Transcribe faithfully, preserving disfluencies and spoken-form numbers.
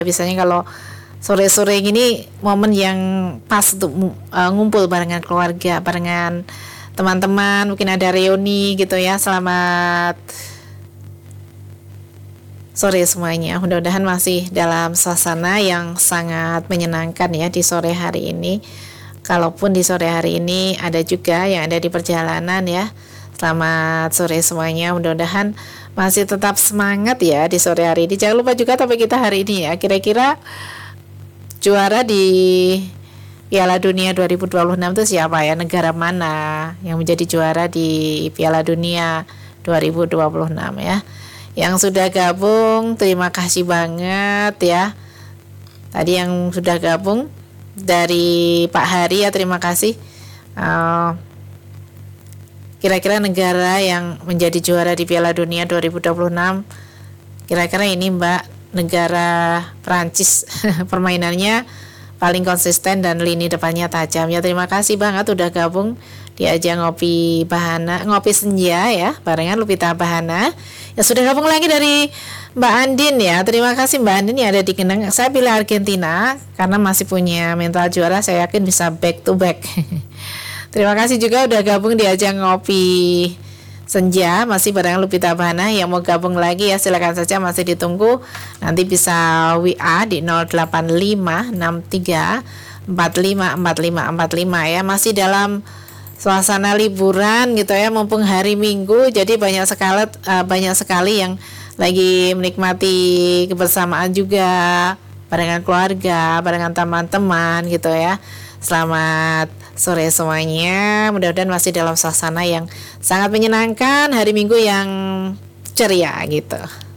Biasanya kalau sore-sore gini momen yang pas untuk uh, ngumpul barengan keluarga, barengan teman-teman, mungkin ada reuni gitu ya. Selamat sore semuanya. Mudah-mudahan masih dalam suasana yang sangat menyenangkan ya di sore hari ini. Kalaupun di sore hari ini ada juga yang ada di perjalanan ya. Selamat sore semuanya. Mudah-mudahan masih tetap semangat ya di sore hari ini. Jangan lupa juga topik kita hari ini ya. Kira-kira juara di Piala Dunia dua ribu dua puluh enam itu siapa ya? Negara mana yang menjadi juara di Piala Dunia dua ribu dua puluh enam ya? Yang sudah gabung, terima kasih banget ya. Tadi yang sudah gabung dari Pak Hari ya, terima kasih. Uh, kira-kira negara yang menjadi juara di Piala Dunia dua ribu dua puluh enam, kira-kira ini Mbak, negara Prancis. Permainannya paling konsisten dan lini depannya tajam ya. Terima kasih banget udah gabung di ajang ngopi Bahana, ngopi senja ya, barengan Lupita Bahana. Ya sudah gabung lagi dari Mbak Andin ya. Terima kasih Mbak Andin yang ada di Kendang. Saya pilih Argentina karena masih punya mental juara, saya yakin bisa back to back. Terima kasih juga udah gabung di ajang ngopi senja, masih bareng Lupita Bahana. Yang mau gabung lagi ya silakan saja, masih ditunggu. Nanti bisa W A di nol delapan lima enam tiga empat lima empat lima empat lima ya. Masih dalam suasana liburan gitu ya, mumpung hari Minggu, jadi banyak sekali uh, banyak sekali yang lagi menikmati kebersamaan juga barengan keluarga, barengan teman-teman gitu ya. Selamat sore semuanya, mudah-mudahan masih dalam suasana yang sangat menyenangkan, hari Minggu yang ceria gitu.